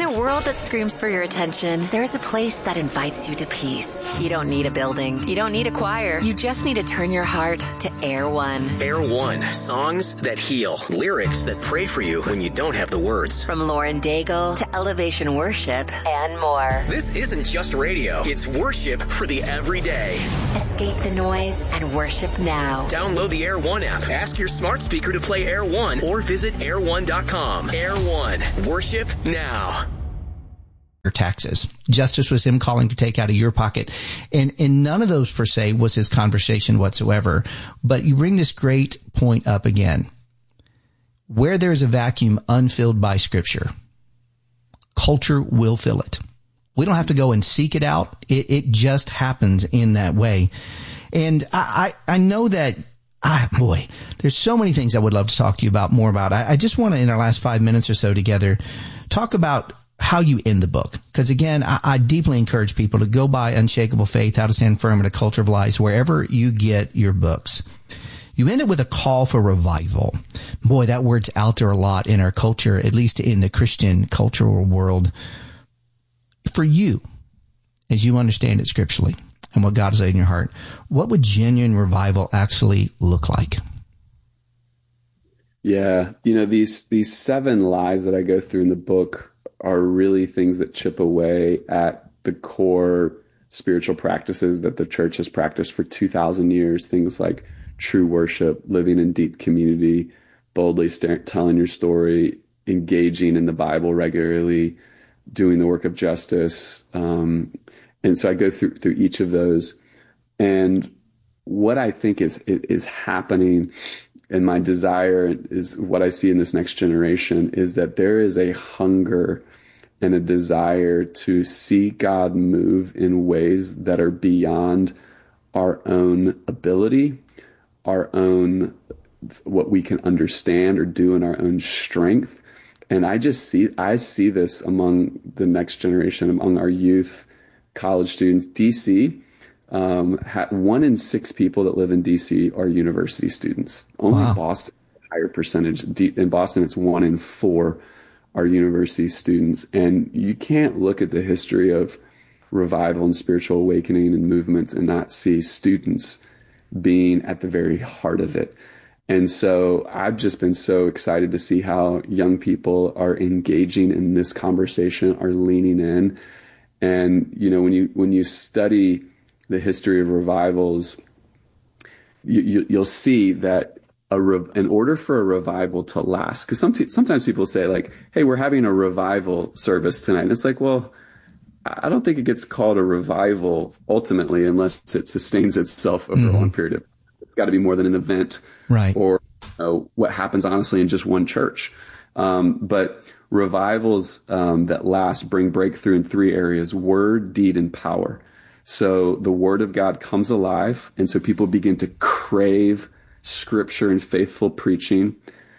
a world that screams for your attention, there's a place that invites you to peace. You don't need a building. You don't need a choir. You just need to turn your heart to Air One. Air One. Songs that heal. Lyrics that pray for you when you don't have the words. From Lauren Daigle to Elevation Worship and more. This isn't just radio. It's worship for the everyday. Escape the noise and worship now. Download the Air One app. Ask your smart speaker to play Air One or visit air1.com. Air One. Worship now. Your taxes. Justice was him calling to take out of your pocket. And none of those per se was his conversation whatsoever. But you bring this great point up again. Where there's a vacuum unfilled by Scripture, culture will fill it. We don't have to go and seek it out. It just happens in that way. And I know that, boy, there's so many things I would love to talk to you about more about. I just want to, in our last 5 minutes or so together, talk about how you end the book. Because again, I deeply encourage people to go buy Unshakable Faith, How to Stand Firm in a Culture of Lies, wherever you get your books. You end it with a call for revival. Boy, that word's out there a lot in our culture, at least in the Christian cultural world. For you, as you understand it scripturally and what God has laid in your heart, what would genuine revival actually look like? Yeah, these 7 lies that I go through in the book are really things that chip away at the core spiritual practices that the church has practiced for 2,000 years. Things like true worship, living in deep community, boldly telling your story, engaging in the Bible regularly, doing the work of justice. And so I go through each of those. And what I think is happening, and my desire is what I see in this next generation, is that there is a hunger and a desire to see God move in ways that are beyond our own ability, our own, what we can understand or do in our own strength. And I see this among the next generation, among our youth, college students. DC, 1 in 6 people that live in DC are university students. Only wow. Boston, higher percentage. In Boston, it's 1 in 4 are university students. And you can't look at the history of revival and spiritual awakening and movements and not see students being at the very heart of it. And so I've just been so excited to see how young people are engaging in this conversation, are leaning in. And, when you study the history of revivals, you'll see that in order for a revival to last, because sometimes people say like, hey, we're having a revival service tonight. And it's like, well, I don't think it gets called a revival ultimately unless it sustains itself over a long period of time. It's got to be more than an event, right? Or what happens honestly in just one church. But revivals that last bring breakthrough in 3 areas: word, deed, and power. So the word of God comes alive, and so people begin to crave scripture and faithful preaching.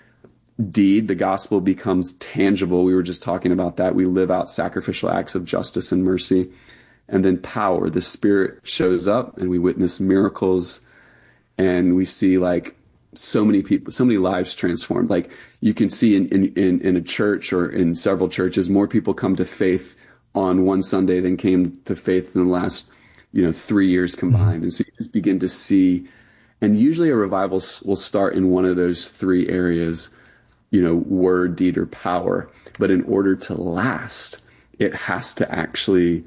Deed, the gospel becomes tangible. We were just talking about that. We live out sacrificial acts of justice and mercy. And then power, the Spirit shows up and we witness miracles, and we see like so many people, so many lives transformed. Like you can see in a church or in several churches, more people come to faith on one Sunday than came to faith in the last, 3 years combined. And so you just begin to see, and usually a revival will start in one of those 3 areas, word, deed, or power. But in order to last, it has to actually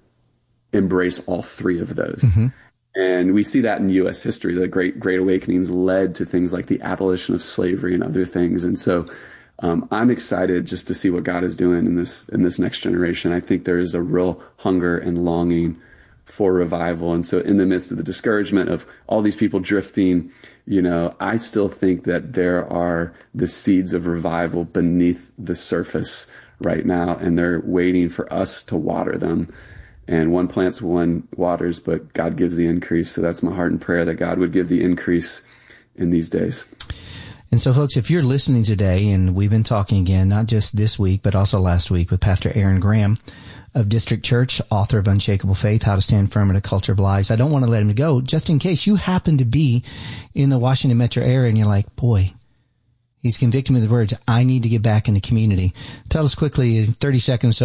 embrace all 3 of those. Mm-hmm. And we see that in U.S. history. The Great Awakenings led to things like the abolition of slavery and other things. And so I'm excited just to see what God is doing in this next generation. I think there is a real hunger and longing for revival. And so in the midst of the discouragement of all these people drifting, I still think that there are the seeds of revival beneath the surface right now, and they're waiting for us to water them. And one plants, one waters, but God gives the increase. So that's my heart and prayer, that God would give the increase in these days. And so, folks, if you're listening today, and we've been talking again, not just this week, but also last week with Pastor Aaron Graham of District Church, author of Unshakable Faith, How to Stand Firm in a Culture of Lies. I don't want to let him go, just in case you happen to be in the Washington metro area and you're like, boy, he's convicted me of the words, I need to get back in the community. Tell us quickly in 30 seconds